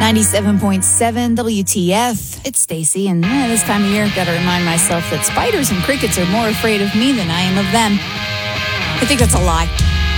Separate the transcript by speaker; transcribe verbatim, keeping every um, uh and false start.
Speaker 1: ninety-seven point seven W T F. It's Stacy, and eh, this time of year, I've got to remind myself that spiders and crickets are more afraid of me than I am of them. I think that's a lie.